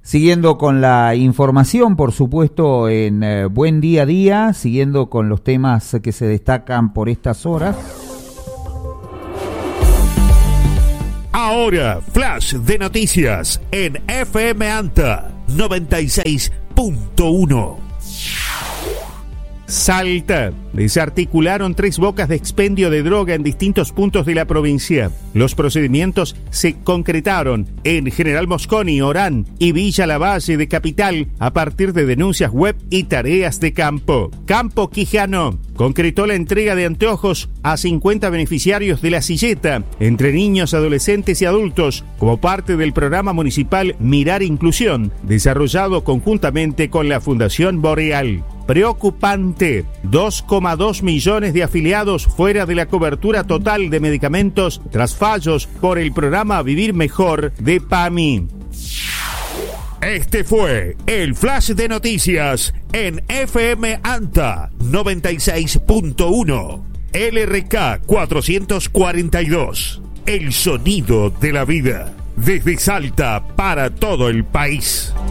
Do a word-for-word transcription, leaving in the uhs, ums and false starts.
Siguiendo con la información, por supuesto, en eh, Buen Día a Día, siguiendo con los temas que se destacan por estas horas. Ahora, flash de noticias en F M ANTA noventa y seis punto uno. Salta. Desarticularon tres bocas de expendio de droga en distintos puntos de la provincia. Los procedimientos se concretaron en General Mosconi, Orán y Villa Lavalle de Capital a partir de denuncias web y tareas de campo. Campo Quijano concretó la entrega de anteojos a cincuenta beneficiarios de la Silleta, entre niños, adolescentes y adultos, como parte del programa municipal Mirar Inclusión, desarrollado conjuntamente con la Fundación Boreal. Preocupante, dos coma dos millones de afiliados fuera de la cobertura total de medicamentos tras fallos por el programa Vivir Mejor de PAMI. Este fue el flash de noticias en F M ANTA noventa y seis punto uno, L R K cuatrocientos cuarenta y dos, el sonido de la vida, desde Salta para todo el país.